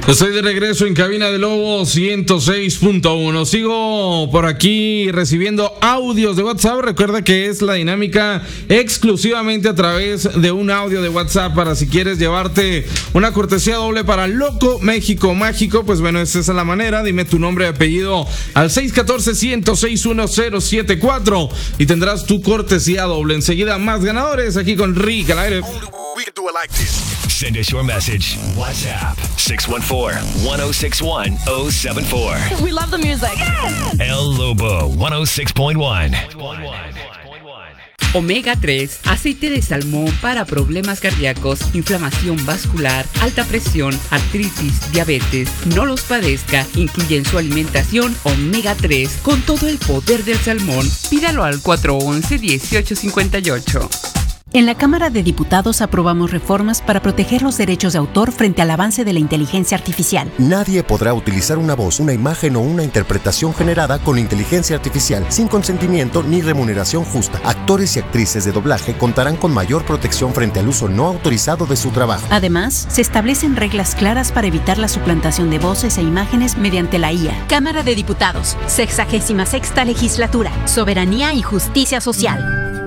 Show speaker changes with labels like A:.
A: Estoy de regreso en Cabina de Lobo 106.1. Sigo por aquí recibiendo audios de WhatsApp. Recuerda que es la dinámica exclusivamente a través de un audio de WhatsApp para si quieres llevarte una cortesía doble para Loco México Mágico. Pues bueno, esa es la manera. Dime tu nombre y apellido al 614-106-1074 y tendrás tu cortesía doble. Enseguida más ganadores aquí con Rick al aire.
B: Send us your message. WhatsApp 614-1061-074.
C: We love the music.
B: El Lobo 106.1.
D: Omega 3, aceite de salmón para problemas cardíacos, inflamación vascular, alta presión, artritis, diabetes. No los padezca, incluye en su alimentación Omega 3 con todo el poder del salmón. Pídalo al 411-1858.
E: En la Cámara de Diputados aprobamos reformas para proteger los derechos de autor frente al avance de la inteligencia artificial.
F: Nadie podrá utilizar una voz, una imagen o una interpretación generada con inteligencia artificial sin consentimiento ni remuneración justa. Actores y actrices de doblaje contarán con mayor protección frente al uso no autorizado de su trabajo.
E: Además, se establecen reglas claras para evitar la suplantación de voces e imágenes mediante la IA.
G: Cámara de Diputados, 66ª Legislatura, Soberanía y Justicia Social.